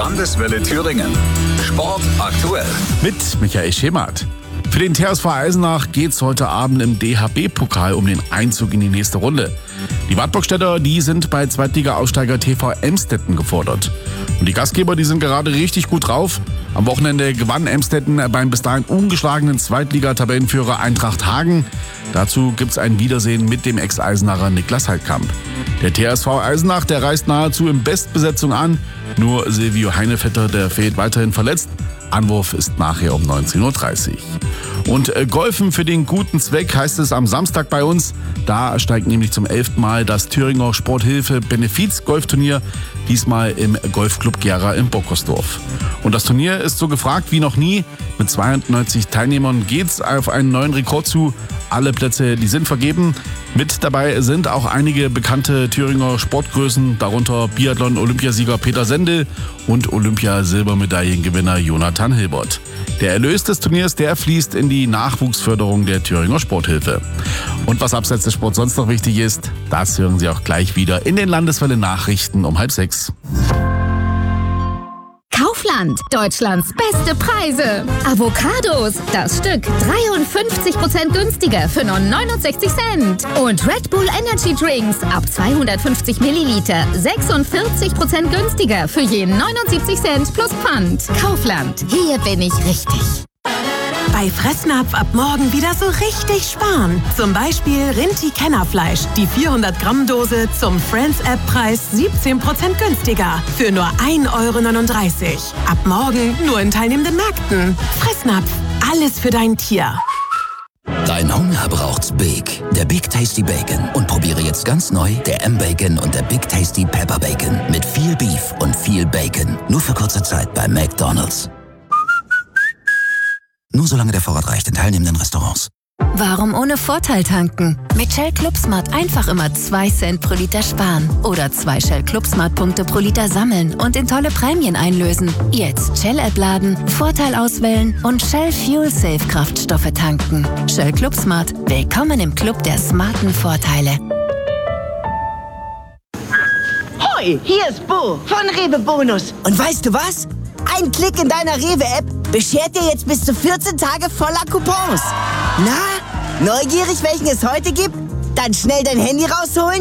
Landeswelle Thüringen. Sport aktuell. Mit Michael Schemert. Für den TSV Eisenach geht's heute Abend im DHB-Pokal um den Einzug in die nächste Runde. Die Wartburgstädter, die sind bei Zweitliga-Aufsteiger TV Emstetten gefordert. Und die Gastgeber, die sind gerade richtig gut drauf. Am Wochenende gewann Emstetten beim bis dahin ungeschlagenen Zweitliga-Tabellenführer Eintracht Hagen. Dazu gibt's ein Wiedersehen mit dem Ex-Eisenacher Niklas Heidkamp. Der TSV Eisenach, der reist nahezu in Bestbesetzung an. Nur Silvio Heinevetter, der fehlt weiterhin verletzt. Anwurf ist nachher um 19.30 Uhr. Und Golfen für den guten Zweck heißt es am Samstag bei uns. Da steigt nämlich zum 11. Mal das Thüringer Sporthilfe Benefiz-Golfturnier, diesmal im Golfclub Gera in Bockersdorf. Und das Turnier ist so gefragt wie noch nie. Mit 92 Teilnehmern geht's auf einen neuen Rekord zu. Alle Plätze, die sind vergeben. Mit dabei sind auch einige bekannte Thüringer Sportgrößen, darunter Biathlon-Olympiasieger Peter Sendel und Olympiasilbermedaillengewinner Jonathan Hilbert. Der Erlös des Turniers, der fließt in die Nachwuchsförderung der Thüringer Sporthilfe. Und was abseits des Sports sonst noch wichtig ist, das hören Sie auch gleich wieder in den Landeswelle-Nachrichten um 5:30. Kaufland, Deutschlands beste Preise. Avocados, das Stück 53% günstiger für nur 69 Cent. Und Red Bull Energy Drinks ab 250 Milliliter 46% günstiger für je 79 Cent plus Pfand. Kaufland, hier bin ich richtig. Bei Fressnapf ab morgen wieder so richtig sparen. Zum Beispiel Rinti-Kennerfleisch. Die 400-Gramm-Dose zum Friends-App-Preis 17% günstiger. Für nur 1,39 €. Ab morgen nur in teilnehmenden Märkten. Fressnapf. Alles für dein Tier. Dein Hunger braucht's Big. Der Big Tasty Bacon. Und probiere jetzt ganz neu der M-Bacon und der Big Tasty Pepper Bacon. Mit viel Beef und viel Bacon. Nur für kurze Zeit bei McDonald's. Nur solange der Vorrat reicht in teilnehmenden Restaurants. Warum ohne Vorteil tanken? Mit Shell Club Smart einfach immer 2 Cent pro Liter sparen. Oder 2 Shell Club Smart Punkte pro Liter sammeln und in tolle Prämien einlösen. Jetzt Shell App laden, Vorteil auswählen und Shell Fuel Safe Kraftstoffe tanken. Shell Club Smart. Willkommen im Club der smarten Vorteile. Hoi, hier ist Bo von Rewe Bonus. Und weißt du was? Ein Klick in deiner Rewe-App beschert dir jetzt bis zu 14 Tage voller Coupons. Na, neugierig, welchen es heute gibt? Dann schnell dein Handy rausholen,